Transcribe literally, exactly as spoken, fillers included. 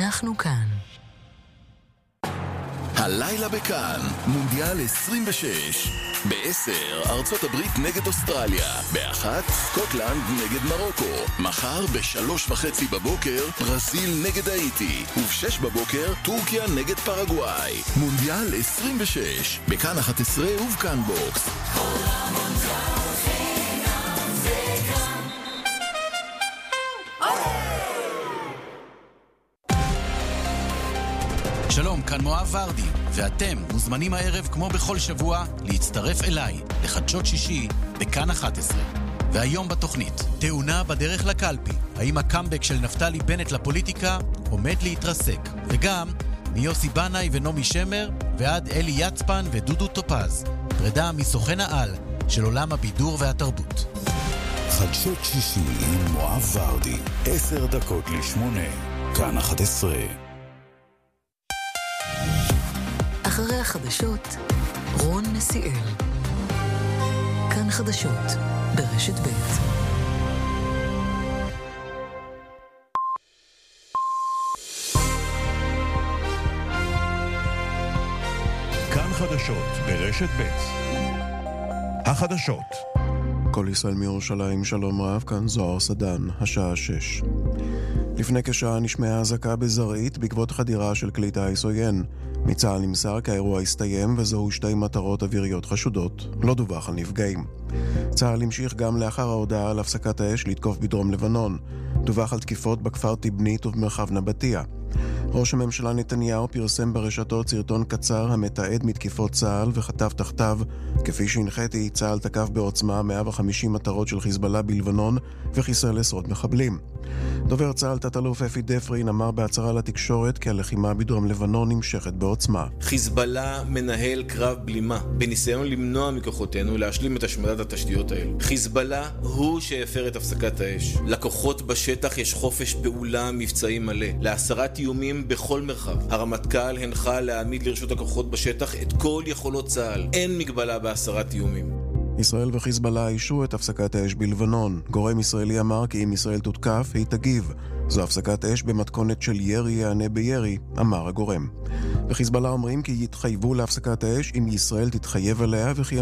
אנחנו כאן. הלילה בכאן, מונדיאל עשרים ושש. בעשר, ארצות הברית נגד אוסטרליה. באחת, סקוטלנד נגד מרוקו. מחר בשלוש וחצי בבוקר, ברזיל נגד האיטי. ובשש בבוקר, טורקיה נגד פרגוואי. מונדיאל עשרים ושש. בכאן אחת עשרה ובכאן בוקס. שלום, כאן מואב ורדי, ואתם מוזמנים הערב כמו בכל שבוע להצטרף אליי לחדשות שישי בכאן אחת עשרה. והיום בתוכנית, תאונה בדרך לקלפי, האם הקאמבק של נפתלי בנט לפוליטיקה עומד להתרסק, וגם מיוסי בנאי ונומי שמר ועד אלי יצפן ודודו טופז, פרידה מסוכן העל של עולם הבידור והתרבות. חדשות שישי עם מואב ורדי, עשר דקות לשמונה, כאן אחת עשרה. אחרי החדשות, רון נסיאל. כאן חדשות, ברשת ב'. כאן חדשות, ברשת ב'. החדשות. כל ישראל מירושלים, שלום רב, כאן זוהר סדן, השעה שש. לפני כשעה נשמעה אזעקה בזרעית בעקבות חדירה של כלי טיס עוין. מצה"ל נמסר כי האירוע הסתיים וזהו שתי מטרות אוויריות חשודות. לא דווח על נפגעים. צה"ל המשיך גם לאחר ההודעה על הפסקת האש לתקוף בדרום לבנון. דווח על תקיפות בכפר טיבנית ובמרחב נבטיה. ראש הממשלה נתניהו פרסם ברשתות סרטון קצר המתעד מתקיפות צה"ל וכתב תחתיו: כפי שהנחיתי, צה"ל תקף בעוצמה מאה וחמישים מטרות של חיזבאללה בלבנון וחיסל עשרות מחבלים. דובר צה"ל תת-אלוף אפי דפרין אמר בהצהרה לתקשורת כי הלחימה בדרום לבנון נמשכת בעוצמה. חיזבאללה מנהל קרב בלימה בניסיון למנוע מכוחותינו להשלים את השמדת התשתיות האלה. חיזבאללה הוא שהפר את הפסקת האש. לכוחות בשטח יש חופש פעולה מבצעי מלא להסרת איומים בכל מרחב. הרמטכ"ל הנחה להעמיד לרשות הכוחות בשטח את כל יכולות צה"ל. אין מגבלה בהסרת איומים. ישראל וחיזבאללה אישרו את הפסקת האש בלבנון. גורם ישראלי אמר כי אם ישראל תותקף, היא תגיב. זו הפסקת אש במתכונת של ירי יענה בירי, אמר הגורם. וחיזבאללה אומרים כי יתחייבו להפסקת האש אם ישראל תתחייב עליה וכי